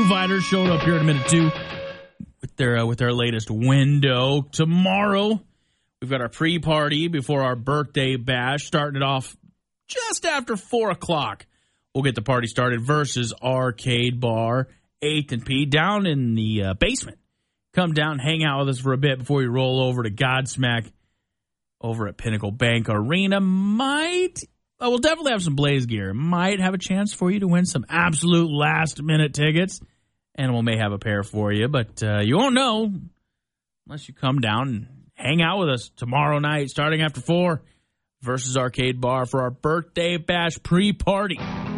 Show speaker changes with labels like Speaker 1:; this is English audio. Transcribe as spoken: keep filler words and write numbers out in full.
Speaker 1: provider showed up here in a minute too with their uh, with their latest window. Tomorrow, we've got our pre-party before our birthday bash, starting it off just after four o'clock. We'll get the party started versus Arcade Bar, eighth and P, down in the uh, basement. Come down, hang out with us for a bit before we roll over to Godsmack over at Pinnacle Bank Arena. Might, uh, we'll definitely have some Blaze gear. Might have a chance for you to win some absolute last-minute tickets. And we may have a pair for you, but uh, you won't know unless you come down and hang out with us tomorrow night starting after four versus Arcade Bar for our birthday bash pre-party.